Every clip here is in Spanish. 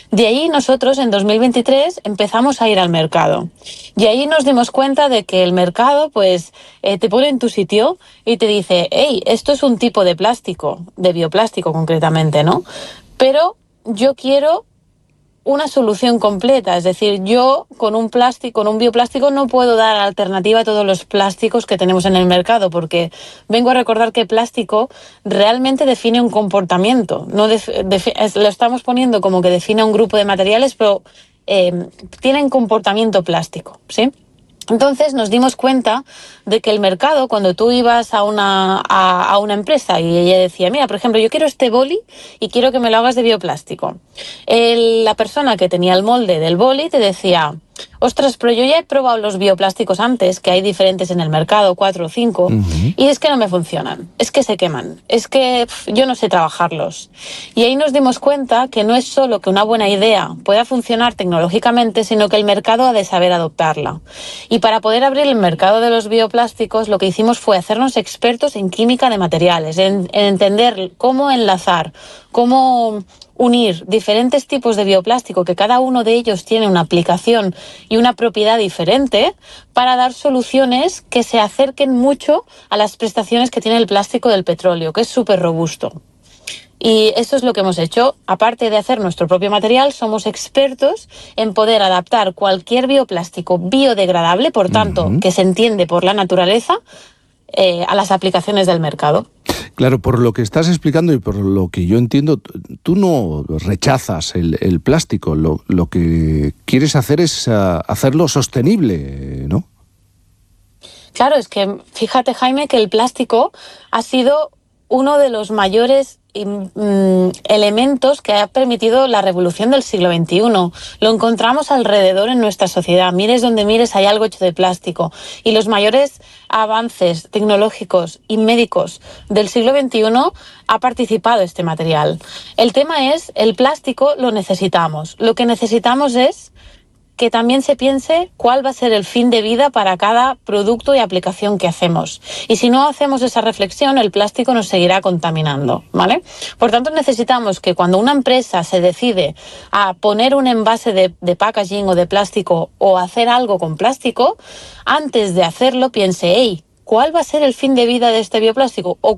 De ahí nosotros en 2023 empezamos a ir al mercado y ahí nos dimos cuenta de que el mercado pues te pone en tu sitio y te dice, hey, esto es un tipo de plástico, de bioplástico concretamente, ¿no? Pero yo quiero una solución completa, es decir, yo con un plástico, con un bioplástico no puedo dar alternativa a todos los plásticos que tenemos en el mercado, porque vengo a recordar que plástico realmente define un comportamiento, no lo estamos poniendo como que define un grupo de materiales, pero tienen comportamiento plástico, ¿sí? Entonces nos dimos cuenta de que el mercado, cuando tú ibas a una empresa y ella decía, mira, por ejemplo, yo quiero este boli y quiero que me lo hagas de bioplástico. La persona que tenía el molde del boli te decía, ostras, pero yo ya he probado los bioplásticos antes, que hay diferentes en el mercado, 4 o 5, y es que no me funcionan, es que se queman, es que yo no sé trabajarlos. Y ahí nos dimos cuenta que no es solo que una buena idea pueda funcionar tecnológicamente, sino que el mercado ha de saber adoptarla. Y para poder abrir el mercado de los bioplásticos, lo que hicimos fue hacernos expertos en química de materiales, en entender cómo enlazar, cómo unir diferentes tipos de bioplástico, que cada uno de ellos tiene una aplicación y una propiedad diferente, para dar soluciones que se acerquen mucho a las prestaciones que tiene el plástico del petróleo, que es súper robusto. Y eso es lo que hemos hecho. Aparte de hacer nuestro propio material, somos expertos en poder adaptar cualquier bioplástico biodegradable, por tanto, que se entiende por la naturaleza, a las aplicaciones del mercado. Claro, por lo que estás explicando y por lo que yo entiendo, tú no rechazas el plástico, lo que quieres hacer es hacerlo sostenible, ¿no? Claro, es que fíjate, Jaime, que el plástico ha sido uno de los mayores elementos que ha permitido la revolución del siglo XXI. Lo encontramos alrededor en nuestra sociedad. Mires donde mires, hay algo hecho de plástico. Y los mayores avances tecnológicos y médicos del siglo XXI ha participado este material. El tema es, el plástico lo necesitamos. Lo que necesitamos es que también se piense cuál va a ser el fin de vida para cada producto y aplicación que hacemos. Y si no hacemos esa reflexión, el plástico nos seguirá contaminando, ¿vale? Por tanto, necesitamos que cuando una empresa se decide a poner un envase de packaging o de plástico o hacer algo con plástico, antes de hacerlo piense, hey, ¿cuál va a ser el fin de vida de este bioplástico? ¿O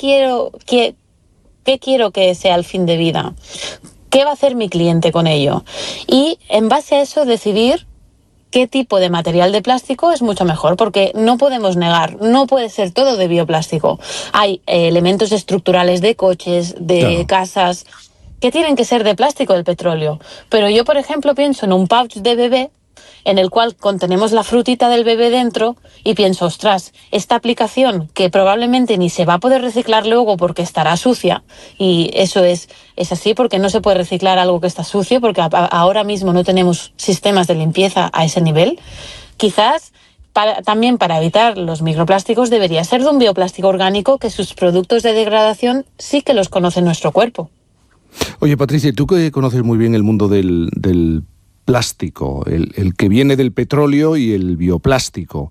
qué quiero que sea el fin de vida? ¿Qué va a hacer mi cliente con ello? Y en base a eso decidir qué tipo de material de plástico es mucho mejor, porque no podemos negar, no puede ser todo de bioplástico. Hay elementos estructurales de coches, de casas, que tienen que ser de plástico del petróleo. Pero yo, por ejemplo, pienso en un pouch de bebé en el cual contenemos la frutita del bebé dentro y pienso, ostras, esta aplicación que probablemente ni se va a poder reciclar luego porque estará sucia, y eso es así porque no se puede reciclar algo que está sucio porque ahora mismo no tenemos sistemas de limpieza a ese nivel. Quizás también para evitar los microplásticos debería ser de un bioplástico orgánico que sus productos de degradación sí que los conoce nuestro cuerpo. Oye, Patricia, tú que conoces muy bien el mundo del plástico, el que viene del petróleo y el bioplástico.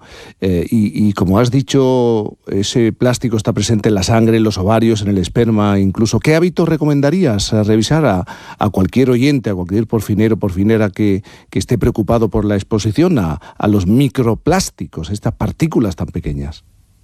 Y como has dicho, ese plástico está presente en la sangre, en los ovarios, en el esperma, incluso. ¿Qué hábitos recomendarías revisar a cualquier oyente, a cualquier porfinera que esté preocupado por la exposición a los microplásticos, estas partículas tan pequeñas?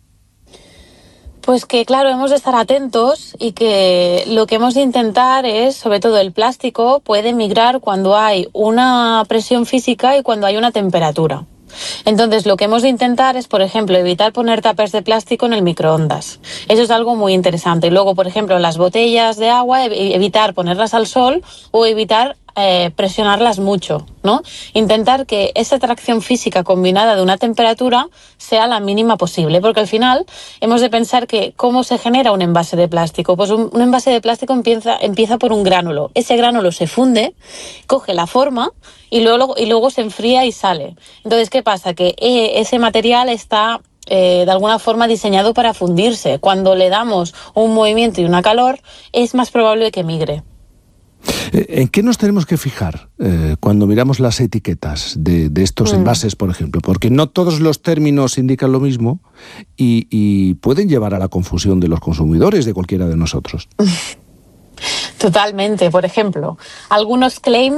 Pues que, claro, hemos de estar atentos y que lo que hemos de intentar es, sobre todo el plástico, puede migrar cuando hay una presión física y cuando hay una temperatura. Entonces, lo que hemos de intentar es, por ejemplo, evitar poner tuppers de plástico en el microondas. Eso es algo muy interesante. Y luego, por ejemplo, las botellas de agua, evitar ponerlas al sol o evitar presionarlas mucho, ¿no? Intentar que esa atracción física combinada de una temperatura sea la mínima posible, porque al final hemos de pensar que ¿cómo se genera un envase de plástico? Pues un envase de plástico empieza por un gránulo. Ese gránulo se funde, coge la forma y luego se enfría y sale. Entonces, ¿qué pasa? Que ese material está de alguna forma diseñado para fundirse. Cuando le damos un movimiento y una calor, es más probable que migre. ¿En qué nos tenemos que fijar cuando miramos las etiquetas de estos envases, por ejemplo? Porque no todos los términos indican lo mismo y pueden llevar a la confusión de los consumidores, de cualquiera de nosotros. Totalmente. Por ejemplo, algunos claims